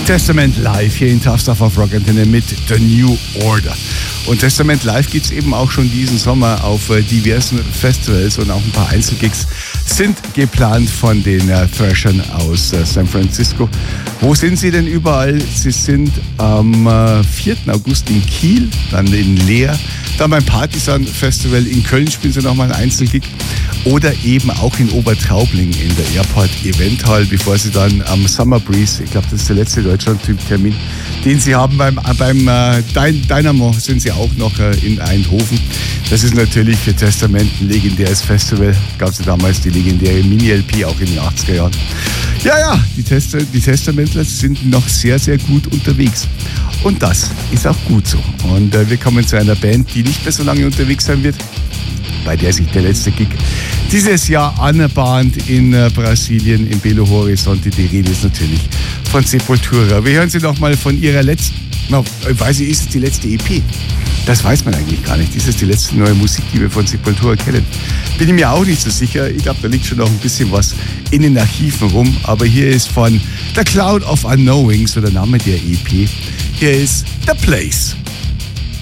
Testament Live hier in Tough Stuff auf Rock Antenne mit The New Order. Und Testament Live gibt es eben auch schon diesen Sommer auf diversen Festivals und auch ein paar Einzelgigs sind geplant von den Thrashern aus San Francisco. Wo sind sie denn überall? Sie sind am 4. August in Kiel, dann in Leer, dann beim Partisan Festival in Köln spielen sie nochmal ein Einzelgig oder eben auch in Obertraubling in der Airport Event Hall, bevor sie dann am Summer Breeze, ich glaube, das ist der letzte Deutschland-Termin, den sie haben beim Dynamo, sind sie auch noch in Eindhoven. Das ist natürlich für Testament ein legendäres Festival. Gab es ja damals die legendäre Mini-LP, auch in den 80er Jahren. Ja, die Testamentler sind noch sehr, sehr gut unterwegs. Und das ist auch gut so. Und wir kommen zu einer Band, die nicht mehr so lange unterwegs sein wird, bei der sich der letzte Gig dieses Jahr anbahnt in Brasilien, in Belo Horizonte. Die Rede ist natürlich von Sepultura. Wir hören sie nochmal von ihrer letzten, ist es die letzte EP? Das weiß man eigentlich gar nicht. Ist es die letzte neue Musik, die wir von Sepultura kennen? Bin ich mir auch nicht so sicher. Ich glaube, da liegt schon noch ein bisschen was in den Archiven rum. Aber hier ist von The Cloud of Unknowing, so der Name der EP. Hier ist The Place.